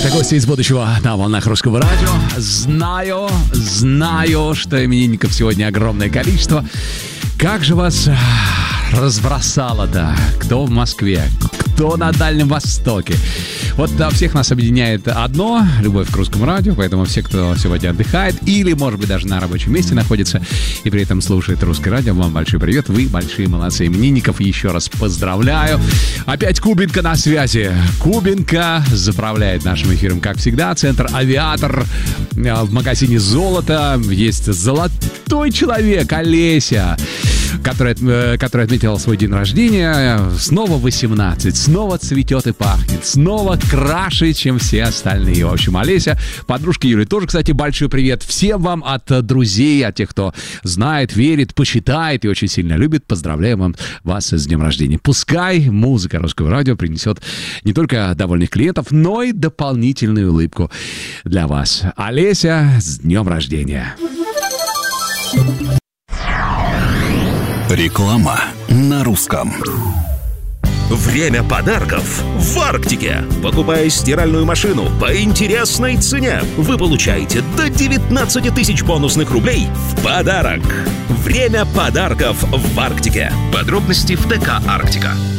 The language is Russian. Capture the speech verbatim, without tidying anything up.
Это гости из будущего на волнах Русского радио. Знаю, знаю, что именинников сегодня огромное количество. Как же вас разбросало-то? Кто в Москве? Кто на Дальнем Востоке? Вот да, всех нас объединяет одно — любовь к Русскому радио, поэтому все, кто сегодня отдыхает или, может быть, даже на рабочем месте находится и при этом слушает Русское радио, вам большой привет, вы большие молодцы. Именинников еще раз поздравляю. Опять Кубинка на связи. Кубинка заправляет нашим эфиром, как всегда. Центр «Авиатор». В магазине «Золото» есть золотой человек Олеся, который, который отметила свой день рождения. Снова восемнадцать, снова цветет и пахнет, снова краше, чем все остальные. В общем, Олеся, подружка Юли, тоже, кстати, большой привет всем вам от друзей, от тех, кто знает, верит, почитает и очень сильно любит. Поздравляем вам, вас с днем рождения. Пускай музыка Русского радио принесет не только довольных клиентов, но и дополнительную улыбку для вас. Олеся, с днем рождения! Реклама на русском. Время подарков в Арктике. Покупая стиральную машину по интересной цене, вы получаете до девятнадцать тысяч бонусных рублей в подарок. Время подарков в Арктике. Подробности в ДК «Арктика».